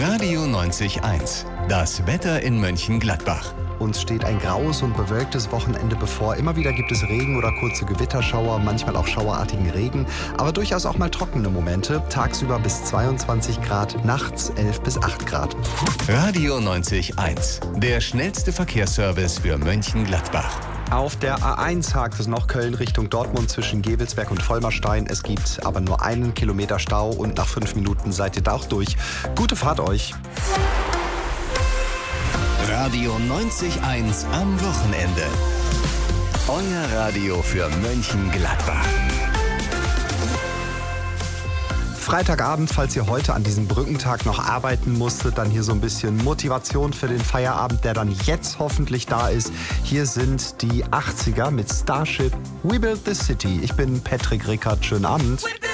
Radio 90.1. Das Wetter in Mönchengladbach. Uns steht ein graues und bewölktes Wochenende bevor. Immer wieder gibt es Regen oder kurze Gewitterschauer, manchmal auch schauerartigen Regen, aber durchaus auch mal trockene Momente. Tagsüber bis 22 Grad, nachts 11 bis 8 Grad. Radio 90.1. Der schnellste Verkehrsservice für Mönchengladbach. Auf der A1 hakt es noch Köln Richtung Dortmund zwischen Gevelsberg und Vollmerstein. Es gibt aber nur 1 Kilometer Stau und nach 5 Minuten seid ihr da auch durch. Gute Fahrt euch! Radio 90.1 am Wochenende. Euer Radio für Mönchengladbach. Freitagabend, falls ihr heute an diesem Brückentag noch arbeiten musstet, dann hier so ein bisschen Motivation für den Feierabend, der dann jetzt hoffentlich da ist. Hier sind die 80er mit Starship We Built This City. Ich bin Patrick Rickert. Schönen Abend.